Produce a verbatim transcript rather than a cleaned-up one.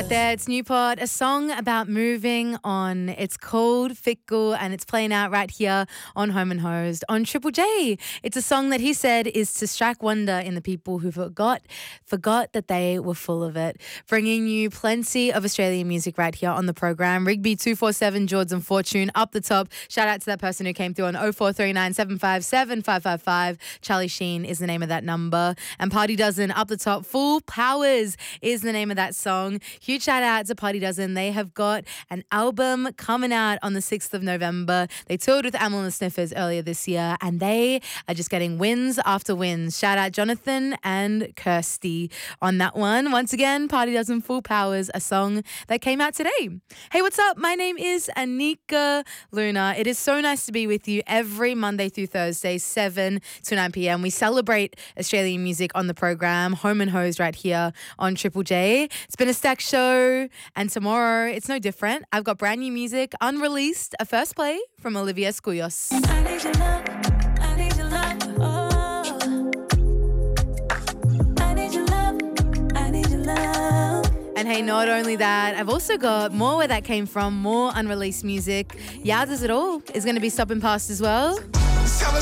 right there. It's Newport, a song about moving on. It's called Fickle and it's playing out right here on Home and Hosed on Triple J. It's a song that he said is to strike wonder in the people who forgot, forgot that they were full of it. Bringing you plenty of Australian music right here on the program. Rigby two four seven, George and Fortune up the top. Shout out to that person who came through on oh four three nine, seven five seven, five five five. Charlie Sheen is the name of that number. And Party Dozen up the top. Full Powers is the name of that song. Huge shout out to Party Dozen. They have got an album coming out on the sixth of November. They toured with Amyl and the Sniffers earlier this year and they are just getting wins after wins. Shout out Jonathan and Kirsty on that one. Once again, Party Dozen, Full Powers, a song that came out today. Hey, what's up? My name is Anika Luna. It is so nice to be with you every Monday through Thursday, seven to nine p.m. We celebrate Australian music on the program, Home and Hosed right here on Triple J. It's been a stacked show and tomorrow it's no different. I've got brand new music, unreleased, a first play from Olivia Skoulios. I need your love, I need your love, oh. I need your love, I need your love. And hey, not only that, I've also got more where that came from, more unreleased music. Yeah, Does It All is going to be stopping past as well.